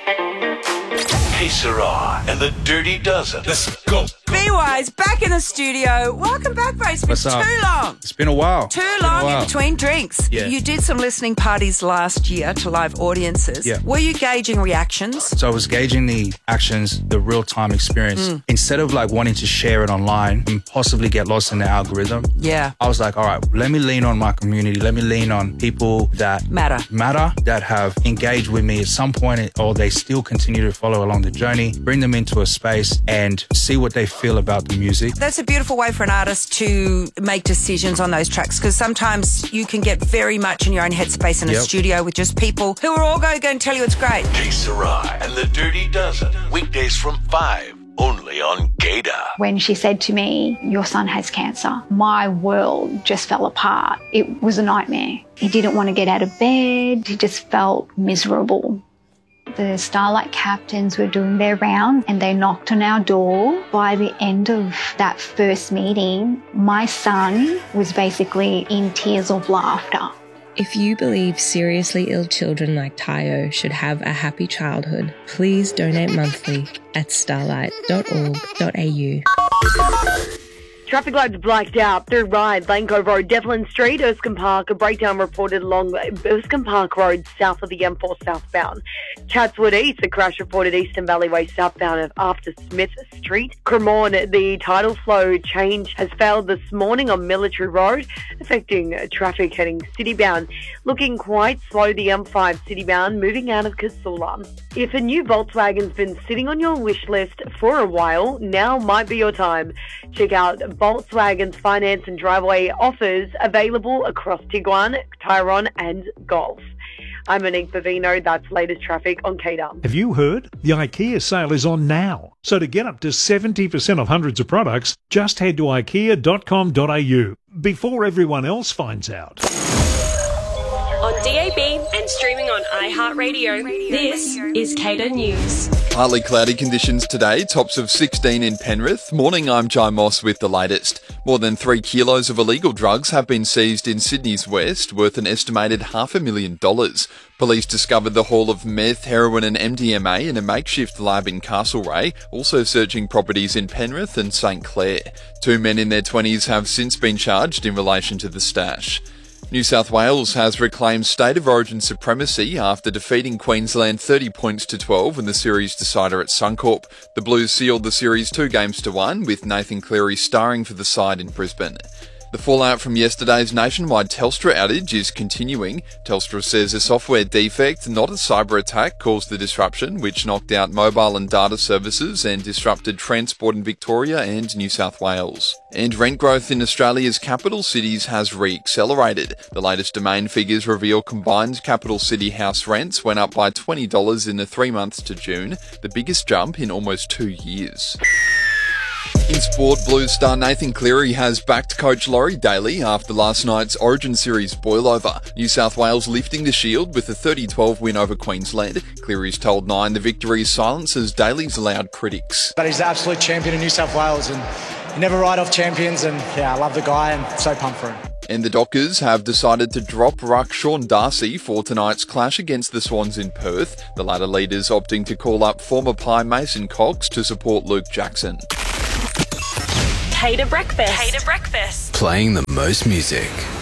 Hey, Sarah and the Dirty Dozen. Let's go. B-Wise, back in the studio. Welcome back, mate. It's been too long. It's been a while. Too long in between drinks. Yeah. You did some listening parties last year to live audiences. Yeah. Were you gauging reactions? So I was gauging the actions, the real-time experience. Instead of like wanting to share it online and possibly get lost in the algorithm, Yeah. I was like, all right, let me lean on my community. Let me lean on people that Matter, that have engaged with me at some point, or they still continue to follow along the journey, bring them into a space and see what they feel about the music. That's a beautiful way for an artist to make decisions on those tracks, because sometimes you can get very much in your own headspace in a studio with just people who are all going to tell you it's great. Hey, Sarah and the Dirty Dozen. Weekdays from 5, only on Gator. When she said to me, "Your son has cancer," my world just fell apart. It was a nightmare. He didn't want to get out of bed. He just felt miserable. The Starlight captains were doing their round and they knocked on our door. By the end of that first meeting, my son was basically in tears of laughter. If you believe seriously ill children like Tayo should have a happy childhood, please donate monthly at starlight.org.au. Traffic lights blacked out through Ryde, Lane Cove Road, Devlin Street, Erskine Park. A breakdown reported along Erskine Park Road, south of the M4 southbound. Chatswood East, a crash reported Eastern Valleyway southbound after Smith Street. Cremorne, the tidal flow change has failed this morning on Military Road, affecting traffic heading citybound. Looking quite slow, the M5 citybound, moving out of Casula. If a new Volkswagen's been sitting on your wish list for a while, now might be your time. Check out Volkswagen's finance and driveway offers available across Tiguan, Tyrone and Golf. I'm Monique Bavino. That's latest traffic on KDUM. Have you heard? The IKEA sale is on now. So to get up to 70% off hundreds of products, just head to ikea.com.au before everyone else finds out. On DAB and streaming on iHeartRadio, this is Cater News. Partly cloudy conditions today, tops of 16 in Penrith. Morning, I'm Jai Moss with the latest. More than 3 kilos of illegal drugs have been seized in Sydney's west, worth an estimated $500,000. Police discovered the haul of meth, heroin and MDMA in a makeshift lab in Castlereagh, also searching properties in Penrith and St Clair. 2 men in their 20s have since been charged in relation to the stash. New South Wales has reclaimed State of Origin supremacy after defeating Queensland 30 points to 12 in the series decider at Suncorp. The Blues sealed the series 2-1, with Nathan Cleary starring for the side in Brisbane. The fallout from yesterday's nationwide Telstra outage is continuing. Telstra says a software defect, not a cyber attack, caused the disruption, which knocked out mobile and data services and disrupted transport in Victoria and New South Wales. And rent growth in Australia's capital cities has re-accelerated. The latest Domain figures reveal combined capital city house rents went up by $20 in the 3 months to June, the biggest jump in almost 2 years. In sport, Blues star Nathan Cleary has backed coach Laurie Daly after last night's Origin Series boil-over. New South Wales lifting the shield with a 30-12 win over Queensland. Cleary's told Nine the victory silences Daly's loud critics. But he's the absolute champion in New South Wales and you never write off champions, and I love the guy and so pumped for him. And the Dockers have decided to drop ruck Sean Darcy for tonight's clash against the Swans in Perth. The latter leaders opting to call up former Pie Mason Cox to support Luke Jackson. Cater Breakfast. Playing the most music.